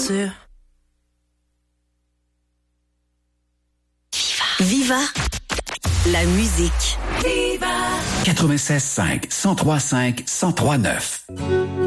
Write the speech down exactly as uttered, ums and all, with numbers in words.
l'aventure. Viva la musique. Viva quatre-vingt-seize cinq, cent trois cinq, cent trois neuf.